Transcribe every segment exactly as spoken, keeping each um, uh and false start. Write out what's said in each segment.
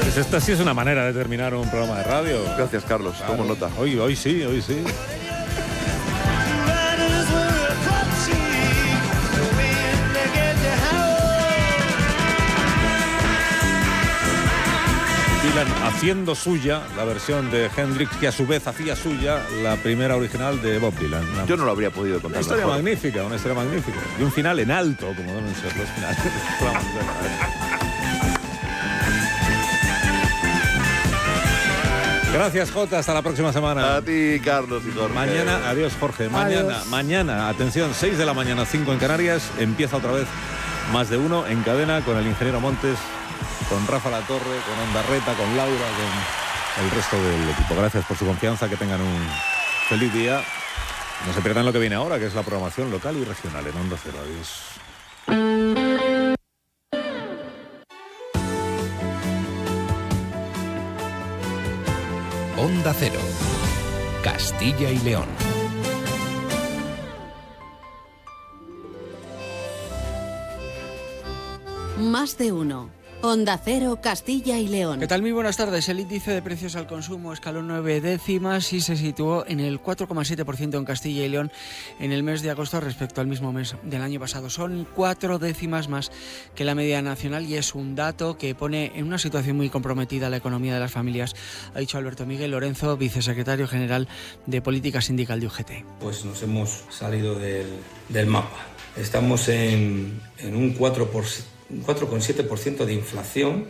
Pues esta sí es una manera de terminar un programa de radio. Gracias, Carlos. Claro. Tomo nota. Hoy, hoy sí, hoy sí. Dylan haciendo suya la versión de Hendrix, que a su vez hacía suya la primera original de Bob Dylan. Una, Yo no lo habría podido contar una historia mejor. magnífica, una historia magnífica. Y un final en alto, como deben ser los finales. Gracias, Jota. Hasta la próxima semana. A ti, Carlos y Jorge. Mañana, adiós, Jorge. Mañana, Adiós. mañana, atención, seis de la mañana, cinco en Canarias. Empieza otra vez Más de Uno en cadena con el ingeniero Montes, con Rafa Latorre, con Ondarreta, con Laura, con el resto del equipo. Gracias por su confianza, que tengan un feliz día. No se pierdan lo que viene ahora, que es la programación local y regional en Onda Cero. Adiós. Onda Cero, Castilla y León. Más de Uno. Onda Cero, Castilla y León. ¿Qué tal? Muy buenas tardes. El índice de precios al consumo escaló nueve décimas y se situó en el cuatro coma siete por ciento en Castilla y León en el mes de agosto respecto al mismo mes del año pasado. Son cuatro décimas más que la media nacional y es un dato que pone en una situación muy comprometida la economía de las familias, ha dicho Alberto Miguel Lorenzo, vicesecretario general de Política Sindical de U G T. Pues nos hemos salido del, del mapa. Estamos en, en un cuatro por ciento. Un cuatro coma siete por ciento de inflación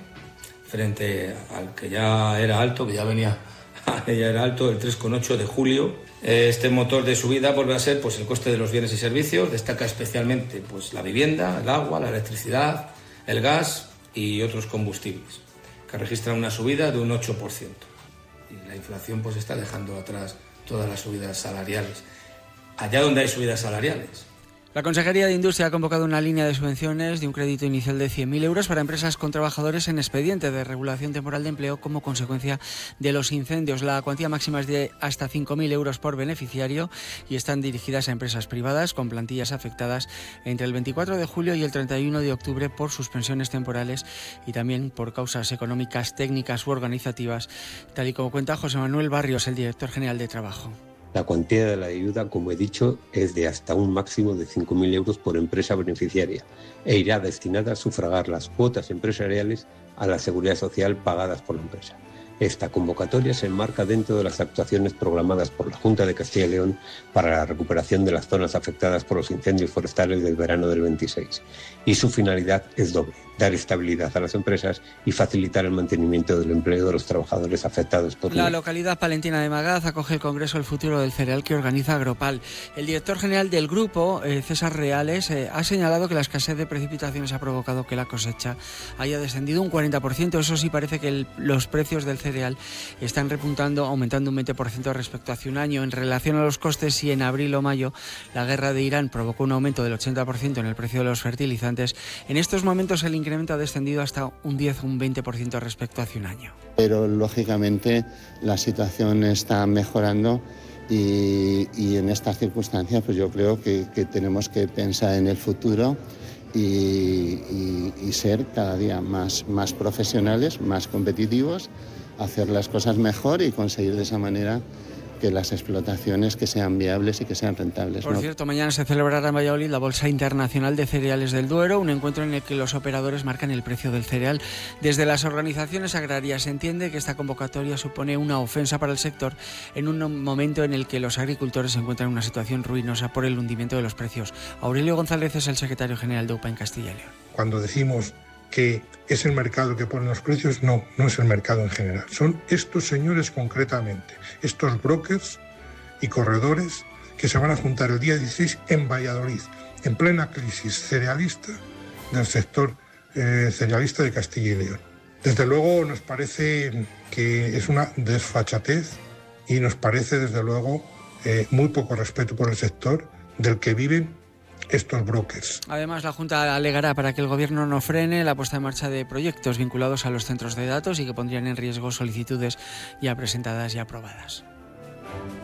frente al que ya era alto, que ya venía, ya era alto, el tres coma ocho de julio. Este motor de subida vuelve a ser pues, el coste de los bienes y servicios, destaca especialmente pues, la vivienda, el agua, la electricidad, el gas y otros combustibles, que registran una subida de un ocho por ciento. Y la inflación pues, está dejando atrás todas las subidas salariales. Allá donde hay subidas salariales. La Consejería de Industria ha convocado una línea de subvenciones de un crédito inicial de cien mil euros para empresas con trabajadores en expediente de regulación temporal de empleo como consecuencia de los incendios. La cuantía máxima es de hasta cinco mil euros por beneficiario y están dirigidas a empresas privadas con plantillas afectadas entre el veinticuatro de julio y el treinta y uno de octubre por suspensiones temporales y también por causas económicas, técnicas u organizativas, tal y como cuenta José Manuel Barrios, el director general de Trabajo. La cuantía de la ayuda, como he dicho, es de hasta un máximo de cinco mil euros por empresa beneficiaria e irá destinada a sufragar las cuotas empresariales a la seguridad social pagadas por la empresa. Esta convocatoria se enmarca dentro de las actuaciones programadas por la Junta de Castilla y León para la recuperación de las zonas afectadas por los incendios forestales del verano del veintiséis. Y su finalidad es doble: dar estabilidad a las empresas y facilitar el mantenimiento del empleo de los trabajadores afectados por La la localidad palentina de Magaz acoge el Congreso El Futuro del Cereal que organiza Agropal. El director general del grupo, eh, César Reales, eh, ha señalado que la escasez de precipitaciones ha provocado que la cosecha haya descendido un cuarenta por ciento. Eso sí, parece que el, los precios del cereal están repuntando, aumentando un veinte por ciento respecto a hace un año. En relación a los costes, si en abril o mayo la guerra de Irán provocó un aumento del ochenta por ciento en el precio de los fertilizantes, en estos momentos el incremento ha descendido hasta un diez o un veinte por ciento respecto a hace un año. Pero lógicamente la situación está mejorando y, y en estas circunstancias pues yo creo que, que tenemos que pensar en el futuro y, y, y ser cada día más, más profesionales, más competitivos, hacer las cosas mejor y conseguir de esa manera que las explotaciones que sean viables y que sean rentables. Por ¿no? cierto, mañana se celebrará en Valladolid la Bolsa Internacional de Cereales del Duero, un encuentro en el que los operadores marcan el precio del cereal. Desde las organizaciones agrarias se entiende que esta convocatoria supone una ofensa para el sector en un momento en el que los agricultores se encuentran en una situación ruinosa por el hundimiento de los precios. Aurelio González es el secretario general de U P A en Castilla y León. Cuando decimos que es el mercado que pone los precios, no, no es el mercado en general. Son estos señores concretamente, estos brokers y corredores que se van a juntar el día dieciséis en Valladolid, en plena crisis cerealista del sector eh, cerealista de Castilla y León. Desde luego nos parece que es una desfachatez y nos parece desde luego eh, muy poco respeto por el sector del que viven estos brokers. Además, la Junta alegará para que el Gobierno no frene la puesta en marcha de proyectos vinculados a los centros de datos y que pondrían en riesgo solicitudes ya presentadas y aprobadas.